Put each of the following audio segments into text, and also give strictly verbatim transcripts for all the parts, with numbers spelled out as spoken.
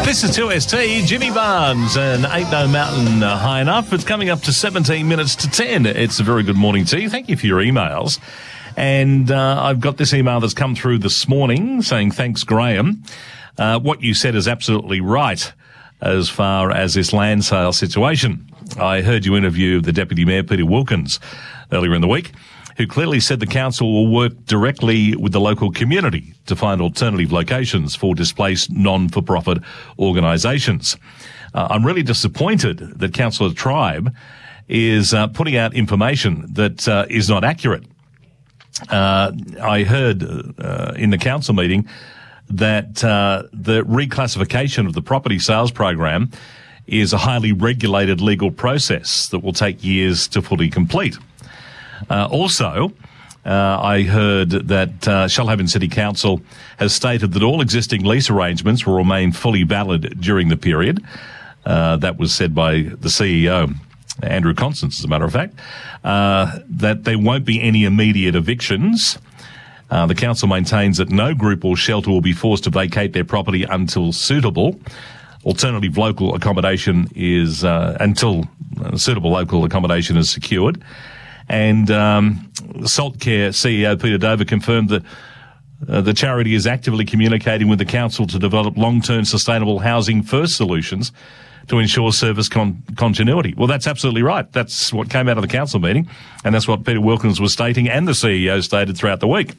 This is two S T, Jimmy Barnes, and Ain't No Mountain High Enough. It's coming up to seventeen minutes to ten. It's a very good morning to you. Thank you for your emails. And uh, I've got this email that's come through this morning saying, thanks, Graham. Uh, what you said is absolutely right as far as this land sale situation. I heard you interview the Deputy Mayor, Peter Wilkins, earlier in the week, who clearly said the council will work directly with the local community to find alternative locations for displaced non-for-profit organisations. Uh, I'm really disappointed that Councillor Tribe is uh, putting out information that uh, is not accurate. Uh, I heard uh, in the council meeting that uh, the reclassification of the property sales program is a highly regulated legal process that will take years to fully complete. Uh, also, uh, I heard that uh, Shoalhaven City Council has stated that all existing lease arrangements will remain fully valid during the period. Uh, that was said by the C E O, Andrew Constance, as a matter of fact, uh, that there won't be any immediate evictions. Uh, the council maintains that no group or shelter will be forced to vacate their property until suitable. Alternative local accommodation is, uh, until uh, suitable local accommodation is secured. And um, Saltcare C E O Peter Dover confirmed that uh, the charity is actively communicating with the council to develop long-term sustainable housing first solutions to ensure service con- continuity. Well, that's absolutely right. That's what came out of the council meeting, and that's what Peter Wilkins was stating and the C E O stated throughout the week.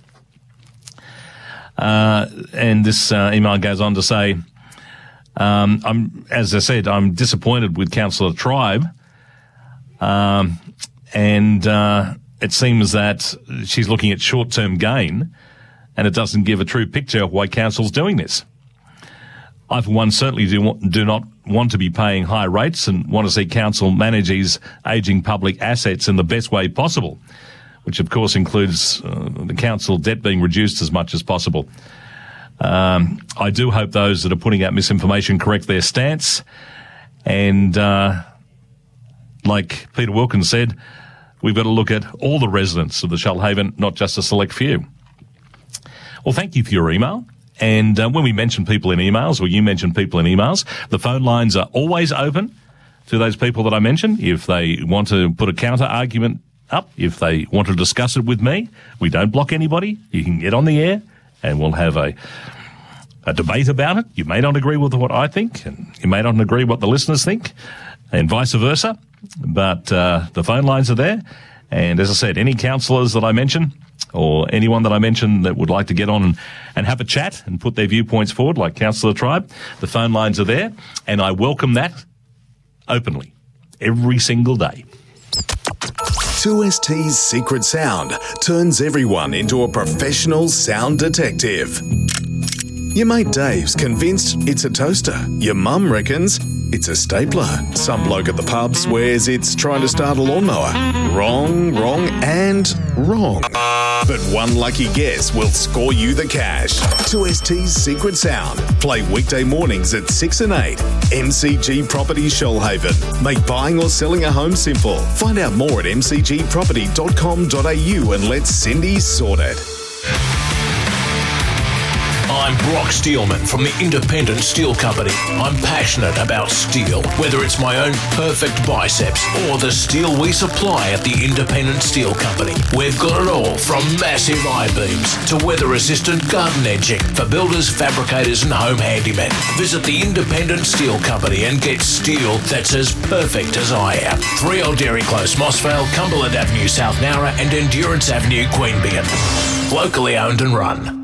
Uh, and this uh, email goes on to say, um, I'm, as I said, I'm disappointed with Councillor Tribe. Um, And uh, it seems that she's looking at short-term gain, and it doesn't give a true picture of why council's doing this. I, for one, certainly do, want, do not want to be paying high rates and want to see council manage these ageing public assets in the best way possible, which, of course, includes uh, the council debt being reduced as much as possible. Um, I do hope those that are putting out misinformation correct their stance, and uh, like Peter Wilkins said, we've got to look at all the residents of the Shoalhaven, not just a select few. Well, thank you for your email. And uh, when we mention people in emails, or you mention people in emails, the phone lines are always open to those people that I mentioned. If they want to put a counter argument up, if they want to discuss it with me, we don't block anybody. You can get on the air and we'll have a, a debate about it. You may not agree with what I think, and you may not agree with what the listeners think, and vice versa. But uh, the phone lines are there. And as I said, any councillors that I mention or anyone that I mention that would like to get on and, and have a chat and put their viewpoints forward, like Councillor Tribe, the phone lines are there. And I welcome that openly every single day. two S T's Secret Sound turns everyone into a professional sound detective. Your mate Dave's convinced it's a toaster. Your mum reckons it's a stapler. Some bloke at the pub swears it's trying to start a lawnmower. Wrong, wrong, and wrong. But one lucky guess will score you the cash. two S T's Secret Sound. Play weekday mornings at six and eight. M C G Properties Shoalhaven. Make buying or selling a home simple. Find out more at m c g property dot com dot a u and let Cindy sort it. I'm Brock Steelman from the Independent Steel Company. I'm passionate about steel, whether it's my own perfect biceps or the steel we supply at the Independent Steel Company. We've got it all from massive I-beams to weather-resistant garden edging for builders, fabricators and home handymen. Visit the Independent Steel Company and get steel that's as perfect as I am. three Old Dairy Close, Mossvale, Cumberland Avenue, South Nowra and Endurance Avenue, Queanbeyan. Locally owned and run.